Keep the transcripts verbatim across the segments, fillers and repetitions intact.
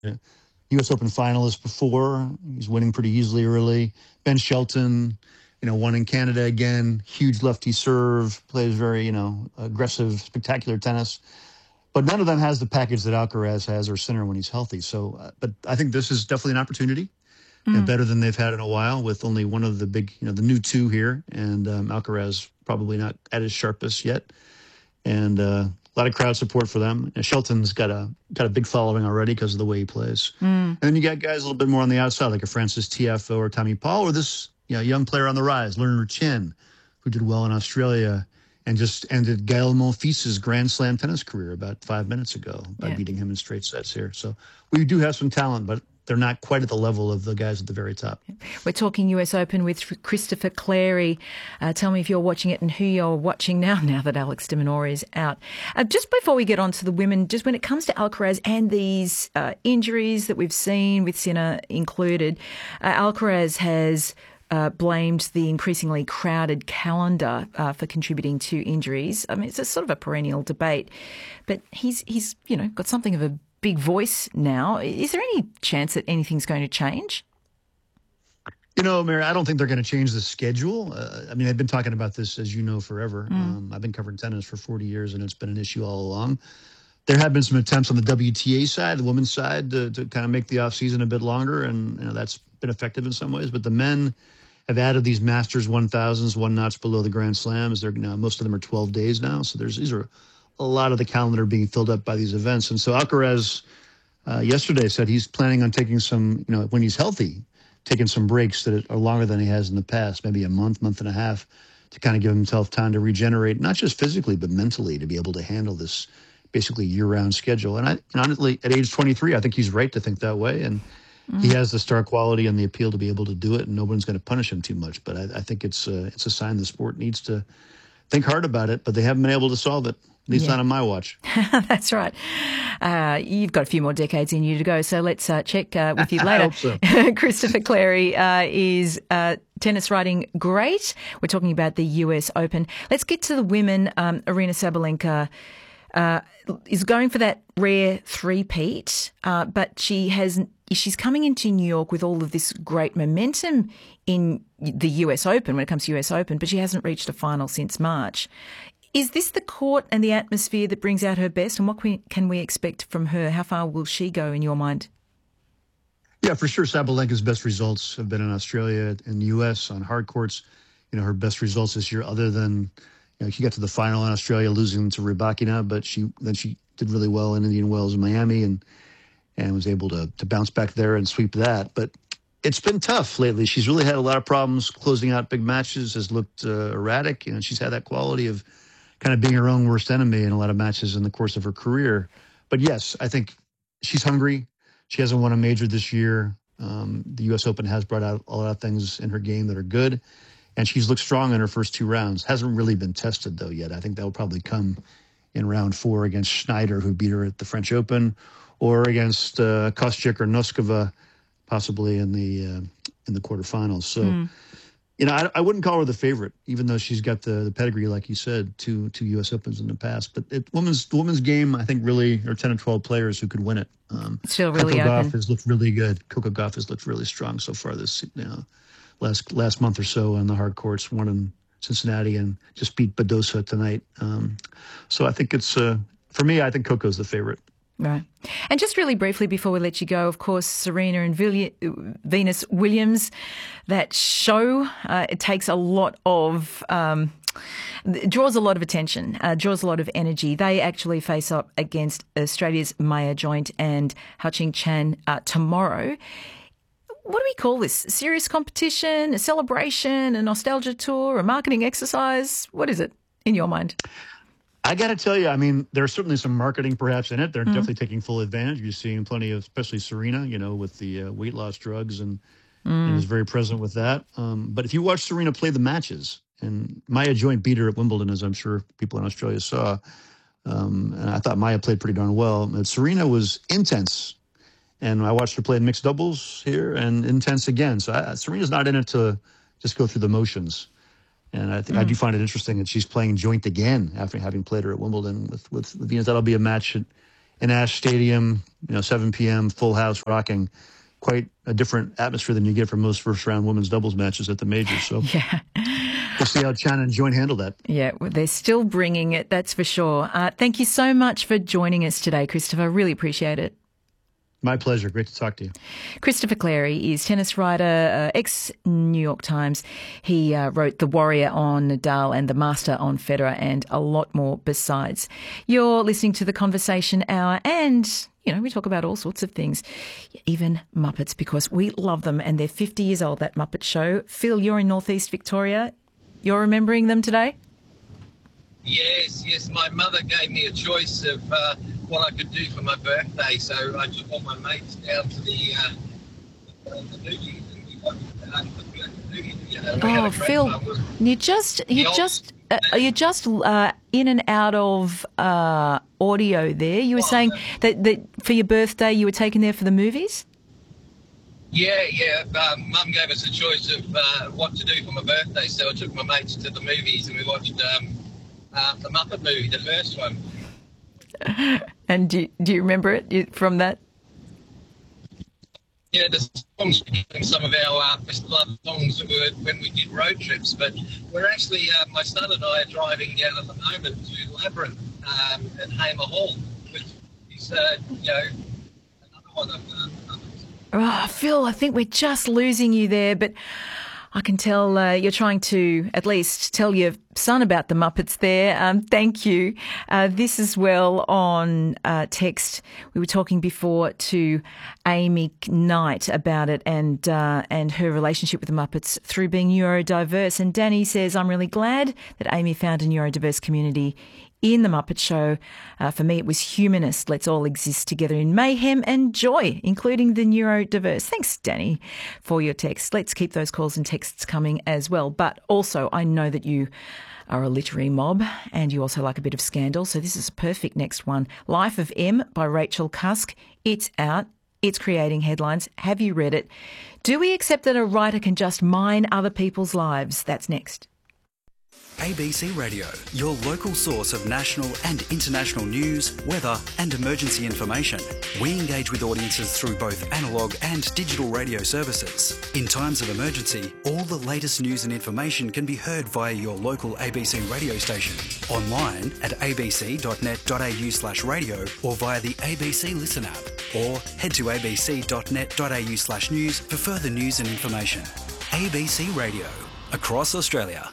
U S Open finalist before. He's winning pretty easily early. Ben Shelton, you know, won in Canada again. Huge lefty serve, plays very, you know, aggressive, spectacular tennis. But none of them has the package that Alcaraz has or Sinner when he's healthy. So, uh, but I think this is definitely an opportunity, mm. and better than they've had in a while with only one of the big, you know, the new two here. And um, Alcaraz probably not at his sharpest yet. And uh, a lot of crowd support for them. And Shelton's got a got a big following already because of the way he plays. Mm. And then you got guys a little bit more on the outside, like a Francis Tiafoe or Tommy Paul, or this you know, young player on the rise, Lerner Chin, who did well in Australia and just ended Gael Monfils's Grand Slam tennis career about five minutes ago by yeah. beating him in straight sets here. So we do have some talent, but they're not quite at the level of the guys at the very top. We're talking U S Open with Christopher Clarey. Uh, tell me if you're watching it and who you're watching now, now that Alex de Minaur is out. Uh, just before we get on to the women, just when it comes to Alcaraz and these uh, injuries that we've seen with Sinner included, uh, Alcaraz has Uh, blamed the increasingly crowded calendar uh, for contributing to injuries. I mean, it's a sort of a perennial debate, but he's he's you know got something of a big voice now. Is there any chance that anything's going to change? You know, Mary, I don't think they're going to change the schedule. Uh, I mean, I've been talking about this, as you know, forever. Mm. Um, I've been covering tennis for forty years, and it's been an issue all along. There have been some attempts on the W T A side, the women's side, to, to kind of make the offseason a bit longer, and you know, that's been effective in some ways. But the men have added these Masters one thousands, one notch below the Grand Slams. They're now, most of them are twelve days now. So there's these are a lot of the calendar being filled up by these events. And so Alcaraz uh, yesterday said he's planning on taking some, you know, when he's healthy, taking some breaks that are longer than he has in the past, maybe a month, month and a half, to kind of give himself time to regenerate, not just physically, but mentally, to be able to handle this basically year-round schedule. And I, honestly, at age twenty-three, I think he's right to think that way. And he has the star quality and the appeal to be able to do it, and no one's going to punish him too much. But I, I think it's a, it's a sign the sport needs to think hard about it, but they haven't been able to solve it, at least yeah. not on my watch. That's right. Uh, you've got a few more decades in you to go, so let's uh, check uh, with you later. I hope so. Christopher Clarey uh, is uh, tennis writing great. We're talking about the U S Open. Let's get to the women. Um, Aryna Sabalenka uh, is going for that rare three-peat, uh, but she has... She's coming into New York with all of this great momentum in the U S Open when it comes to U S Open, but she hasn't reached a final since March. Is this the court and the atmosphere that brings out her best, and what can we expect from her? How far will she go in your mind? Yeah, for sure. Sabalenka's best results have been in Australia and the U S on hard courts. You know, her best results this year, other than, you know, she got to the final in Australia losing to Rybakina, but she then she did really well in Indian Wells and Miami, and and was able to to bounce back there and sweep that. But it's been tough lately. She's really had a lot of problems closing out big matches, has looked uh, erratic, and she's had that quality of kind of being her own worst enemy in a lot of matches in the course of her career. But yes, I think she's hungry. She hasn't won a major this year. Um, the U S Open has brought out a lot of things in her game that are good, and she's looked strong in her first two rounds. Hasn't really been tested, though, yet. I think that will probably come in round four against Schneider, who beat her at the French Open, or against uh, Kostyuk or Noskova, possibly in the uh, in the quarterfinals. So, mm. you know, I, I wouldn't call her the favorite, even though she's got the, the pedigree, like you said, two two U S Opens in the past. But it, women's the women's game, I think, really, there are ten or twelve players who could win it. Um, Still really Coco open. Gauff has looked really good. Coco Gauff has looked really strong so far this you know, last last month or so on the hard courts. Won in Cincinnati and just beat Badosa tonight. Um, so I think it's uh, for me. I think Coco's the favorite. Right. And just really briefly before we let you go, of course, Serena and Villi- Venus Williams, that show, uh, it takes a lot of, um, it draws a lot of attention, uh, draws a lot of energy. They actually face up against Australia's Maya Joint and Hao-Ching Chan uh, tomorrow. What do we call this? A serious competition, a celebration, a nostalgia tour, a marketing exercise? What is it in your mind? I got to tell you, I mean, there's certainly some marketing perhaps in it. They're mm. definitely taking full advantage. You're seeing plenty of, especially Serena, you know, with the uh, weight loss drugs and, mm. and is very present with that. Um, but if you watch Serena play the matches, and Maya Joint beat her at Wimbledon, as I'm sure people in Australia saw, um, and I thought Maya played pretty darn well. But Serena was intense, and I watched her play in mixed doubles here, and intense again. So I, Serena's not in it to just go through the motions. And I think mm. I do find it interesting that she's playing joint again after having played her at Wimbledon with, with, with Venus. That'll be a match at, in Ash Stadium, you know, seven p.m., full house, rocking. Quite a different atmosphere than you get from most first-round women's doubles matches at the majors. So yeah. we'll see how Chan and Joint handle that. Yeah, well, they're still bringing it, that's for sure. Uh, thank you so much for joining us today, Christopher. Really appreciate it. My pleasure. Great to talk to you. Christopher Clarey is tennis writer, uh, ex-New York Times. He uh, wrote The Warrior on Nadal and The Master on Federer and a lot more besides. You're listening to The Conversation Hour and, you know, we talk about all sorts of things, even Muppets, because we love them and they're fifty years old, that Muppet show. Phil, you're in Northeast Victoria. You're remembering them today? Yes, yes. My mother gave me a choice of uh, what I could do for my birthday, so I took all my mates down to the, uh, the movies and we watched uh, the movie together. We had Oh, a great Phil, fun. you just you old- just uh, you're just uh, in and out of uh, audio there. You were Oh, saying no. that, that for your birthday you were taken there for the movies? Yeah, yeah. Um, Mum gave us a choice of uh, what to do for my birthday, so I took my mates to the movies and we watched um, uh, the Muppet movie, the first one. And do you, do you remember it you- from that? Yeah, the songs became some of our uh, best loved songs that we were, when we did road trips. But we're actually, uh, my son and I are driving down at the moment to Labyrinth um, at Hamer Hall, which is, uh, you know, another one of uh, Oh, Phil, I think we're just losing you there, but I can tell uh, you're trying to at least tell your son about the Muppets there. Um, thank you. Uh, this as well on uh, text. We were talking before to Amy Knight about it and uh, and her relationship with the Muppets through being neurodiverse. And Danny says, I'm really glad that Amy found a neurodiverse community in the Muppet Show. Uh, for me, it was humanist. Let's all exist together in mayhem and joy, including the neurodiverse. Thanks, Danny, for your text. Let's keep those calls and texts coming as well. But also, I know that you are a literary mob and you also like a bit of scandal. So this is a perfect next one. Life of M by Rachel Cusk. It's out. It's creating headlines. Have you read it? Do we accept that a writer can just mine other people's lives? That's next. A B C Radio, your local source of national and international news, weather and emergency information. We engage with audiences through both analogue and digital radio services. In times of emergency, all the latest news and information can be heard via your local A B C radio station, online at abc.net.au slash radio or via the A B C Listen app, or head to abc.net.au slash news for further news and information. A B C Radio, across Australia.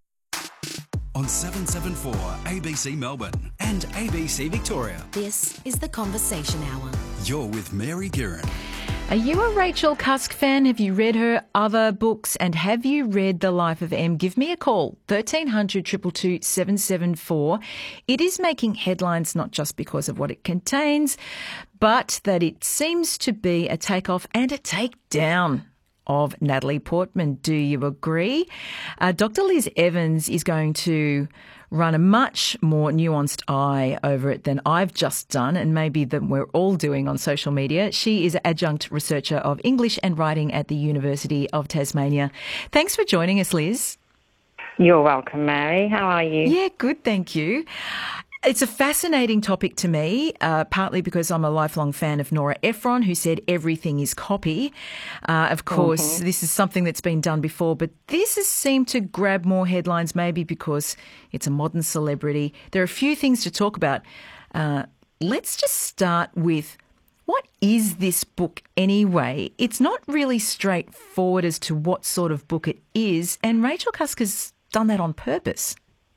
On seven seventy-four A B C Melbourne and A B C Victoria. This is The Conversation Hour. You're with Mary Guerin. Are you a Rachel Cusk fan? Have you read her other books? And have you read The Life of M? Give me a call, thirteen hundred, two two two, seven seven four. It is making headlines not just because of what it contains, but that it seems to be a takeoff and a takedown of Natalie Portman. Do you agree? Uh, Doctor Liz Evans is going to run a much more nuanced eye over it than I've just done, and maybe that we're all doing on social media. She is an adjunct researcher of English and writing at the University of Tasmania. Thanks for joining us, Liz. You're welcome, Mary. How are you? Yeah, good, thank you. It's a fascinating topic to me, uh, partly because I'm a lifelong fan of Nora Ephron, who said everything is copy. Uh, of course, mm-hmm. This is something that's been done before, but this has seemed to grab more headlines, maybe because it's a modern celebrity. There are a few things to talk about. Uh, let's just start with, what is this book anyway? It's not really straightforward as to what sort of book it is, and Rachel Cusk has done that on purpose.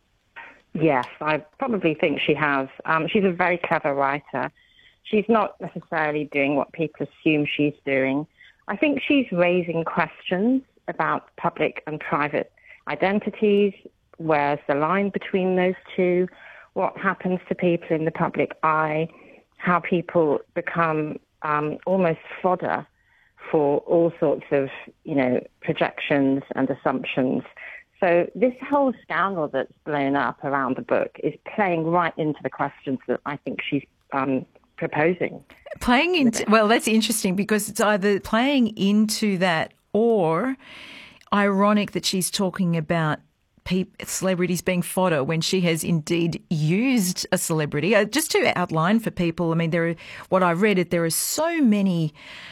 Yes, I probably think she has. Um, she's a very clever writer. She's not necessarily doing what people assume she's doing. I think she's raising questions about public and private identities. Where's the line between those two? What happens to people in the public eye? How people become um, almost fodder for all sorts of, you know, projections and assumptions. So this whole scandal that's blown up around the book is playing right into the questions that I think she's um, proposing. Playing into, well, that's interesting because it's either playing into that or ironic that she's talking about pe- celebrities being fodder when she has indeed used a celebrity. Uh, just to outline for people, I mean, there are, what I read, it there are so many